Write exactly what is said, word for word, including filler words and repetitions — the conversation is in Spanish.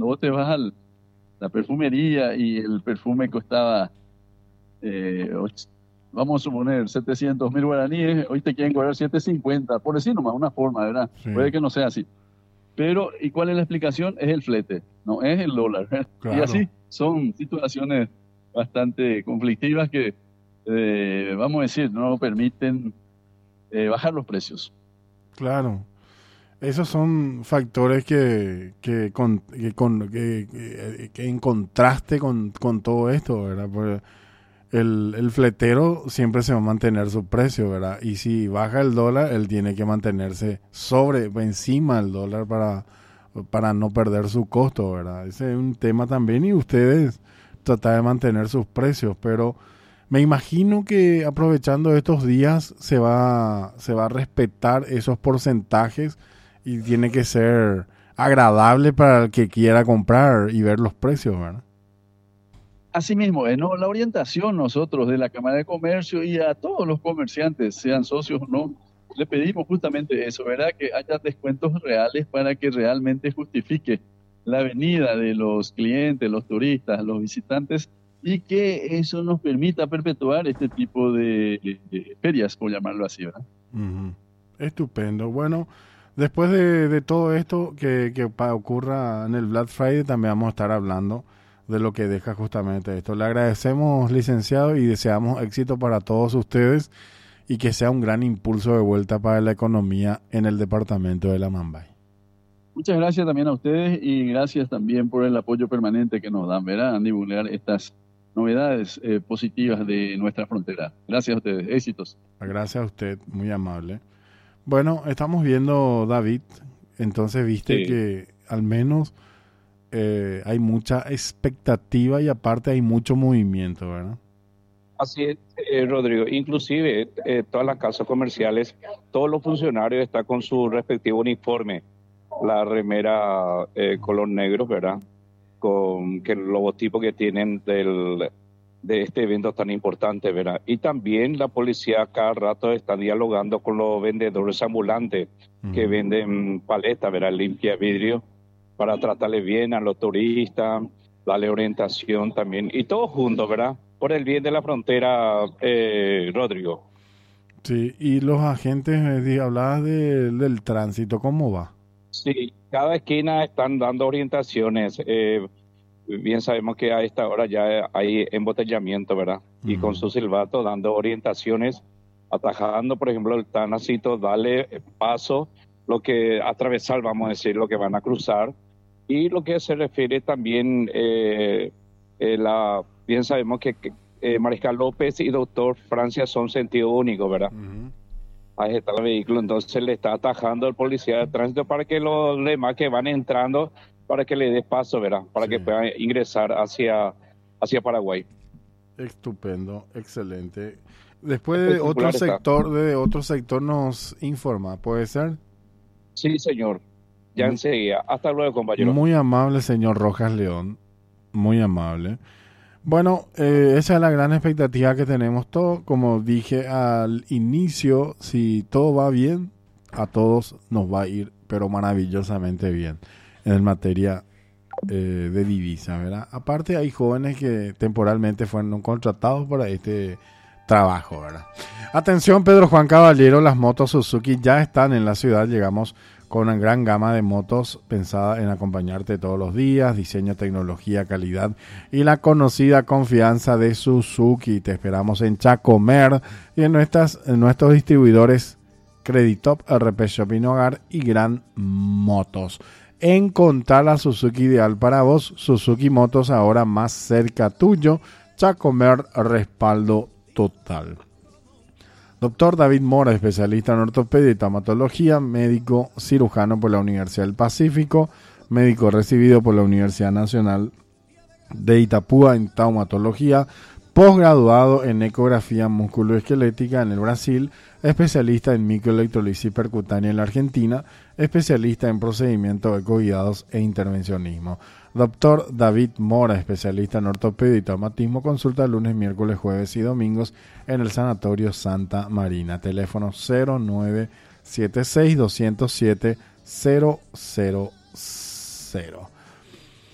cuando vos te vas a la perfumería y el perfume costaba, eh, och- vamos a suponer, setecientos mil guaraníes, hoy te quieren cobrar setecientos cincuenta, por decir nomás una forma, ¿verdad? Sí, Puede que no sea así. Pero, ¿y cuál es la explicación? Es el flete, no es el dólar. Y claro. así son situaciones bastante conflictivas que, eh, vamos a decir, no permiten eh, bajar los precios. Claro, esos son factores que, que, con- que, con- que- que- que en contraste con, con todo esto, ¿verdad? Porque el, el fletero siempre se va a mantener su precio, ¿verdad? Y si baja el dólar, él tiene que mantenerse sobre, encima del dólar para, para no perder su costo, ¿verdad? Ese es un tema también y ustedes tratan de mantener sus precios, pero me imagino que aprovechando estos días se va, se va a respetar esos porcentajes y tiene que ser agradable para el que quiera comprar y ver los precios, ¿verdad? Asimismo, eh, ¿no? La orientación nosotros de la Cámara de Comercio y a todos los comerciantes, sean socios o no, le pedimos justamente eso, ¿verdad? Que haya descuentos reales para que realmente justifique la venida de los clientes, los turistas, los visitantes y que eso nos permita perpetuar este tipo de, de- de ferias, por llamarlo así, ¿verdad? Ujú. Estupendo. Bueno, después de, de todo esto que, que pa- ocurra en el Black Friday, también vamos a estar hablando de lo que deja justamente esto. Le agradecemos, licenciado, y deseamos éxito para todos ustedes y que sea un gran impulso de vuelta para la economía en el departamento de la Mambay. Muchas gracias también a ustedes y gracias también por el apoyo permanente que nos dan, ¿verdad? A divulgar estas novedades eh, positivas de nuestra frontera. Gracias a ustedes. Éxitos. Gracias a usted, muy amable. Bueno, estamos viendo, David, entonces viste Sí, que al menos eh, hay mucha expectativa y aparte hay mucho movimiento, ¿verdad? así es, eh, Rodrigo. Inclusive, eh, todas las casas comerciales, todos los funcionarios están con su respectivo uniforme, la remera eh, color negro, ¿verdad? Con que el logotipo que tienen del, de este evento tan importante, ¿verdad? Y también la policía cada rato está dialogando con los vendedores ambulantes que Ujú. venden paletas, ¿verdad? Limpia vidrio, para tratarle bien a los turistas, darle orientación también, y todo juntos, ¿verdad? Por el bien de la frontera, eh, Rodrigo. Sí, y los agentes, eh, di- hablabas de- del tránsito, ¿cómo va? Sí, cada esquina están dando orientaciones. Eh, bien sabemos que a esta hora ya hay embotellamiento, ¿verdad? Y con Ujú. su silbato dando orientaciones, atajando, por ejemplo, el tánsito, darle paso, lo que atravesar, vamos a decir, lo que van a cruzar. Y lo que se refiere también, eh, eh, la, bien sabemos que, que, eh, Mariscal López y Doctor Francia son sentido único, ¿verdad? Ujú. Ahí está el vehículo, entonces le está atajando el policía de tránsito para que los demás que van entrando, para que le dé paso, ¿verdad? Para Sí, que puedan ingresar hacia, hacia Paraguay. estupendo, excelente. Después de otro Espectacular está. sector, de otro sector nos informa, ¿puede ser? Sí, señor. Ya Mu- enseguida. Hasta luego, compañero. Muy amable, señor Rojas León, muy amable. Bueno, eh, esa es la gran expectativa que tenemos todos. Como dije al inicio, si todo va bien, a todos nos va a ir, pero maravillosamente bien en materia eh, de divisa, ¿verdad? Aparte hay jóvenes que temporalmente fueron contratados para este trabajo, ¿verdad? Atención, Pedro Juan Caballero, las motos Suzuki ya están en la ciudad. Llegamos con una gran gama de motos pensada en acompañarte todos los días, diseño, tecnología, calidad y la conocida confianza de Suzuki. Te esperamos en Chacomer y en, nuestras, en nuestros distribuidores Creditop, R P Shopping Hogar y Gran Motos. Encontrar la Suzuki ideal para vos. Suzuki Motos ahora más cerca tuyo. Chacomer, respaldo total. Doctor David Mora, especialista en ortopedia y traumatología, médico cirujano por la Universidad del Pacífico, médico recibido por la Universidad Nacional de Itapúa en traumatología, posgraduado en ecografía musculoesquelética en el Brasil, especialista en microelectrolisis percutánea en la Argentina, especialista en procedimientos ecoguiados e intervencionismo. Doctor David Mora, especialista en ortopedia y traumatismo, consulta lunes, miércoles, jueves y domingos en el Sanatorio Santa Marina. Teléfono cero nueve siete seis, dos cero siete, cero cero cero.